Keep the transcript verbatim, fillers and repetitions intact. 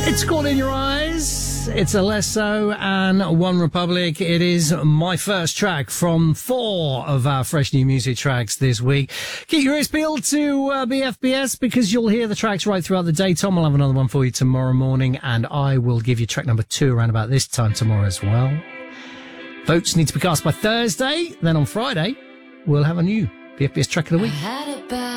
It's called In Your Eyes. It's Alesso and One Republic. It is my first track from four of our fresh new music tracks this week. Keep your ears peeled to uh, B F B S because you'll hear the tracks right throughout the day. Tom will have another one for you tomorrow morning, and I will give you track number two around about this time tomorrow as well. Votes need to be cast by Thursday. Then on Friday, we'll have a new B F B S track of the week.